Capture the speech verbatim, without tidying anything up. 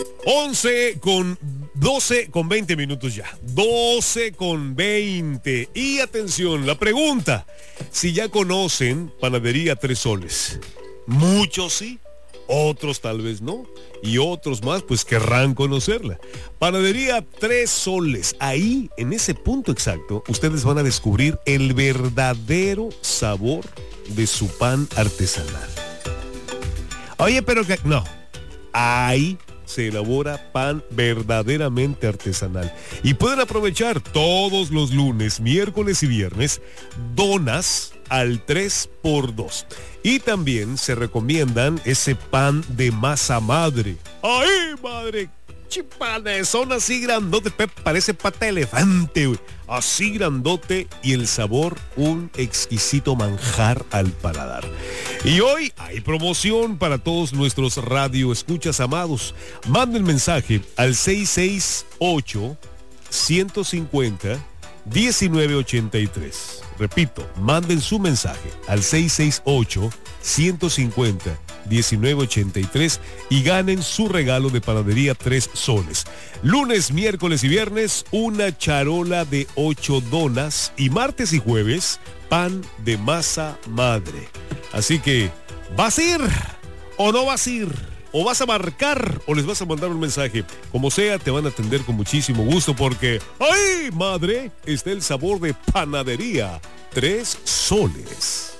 once con doce con veinte minutos ya. doce con veinte. Y atención, la pregunta. Si ya conocen Panadería Tres Soles. Muchos sí, otros tal vez no. Y otros más pues querrán conocerla. Panadería Tres Soles. Ahí, en ese punto exacto, ustedes van a descubrir el verdadero sabor de su pan artesanal. Oye, pero que... No. Ahí se elabora pan verdaderamente artesanal. Y pueden aprovechar todos los lunes, miércoles y viernes donas al tres por dos. Y también se recomiendan ese pan de masa madre. ¡Ay, madre! Chipanes, son así grandote, parece pata de elefante, güey. Así grandote y el sabor un exquisito manjar al paladar. Y hoy hay promoción para todos nuestros radioescuchas amados. Manden mensaje al seis seis ocho, uno cinco cero, uno nueve ocho tres. Repito, manden su mensaje al seis seis ocho, uno cinco cero, uno nueve ocho tres y ganen su regalo de Panadería Tres Soles. Lunes, miércoles y viernes, una charola de ocho donas y martes y jueves, pan de masa madre. Así que, ¿vas a ir o no vas a ir? ¿O vas a marcar o les vas a mandar un mensaje? Como sea, te van a atender con muchísimo gusto porque, ¡ay, madre! Está el sabor de Panadería Tres Soles.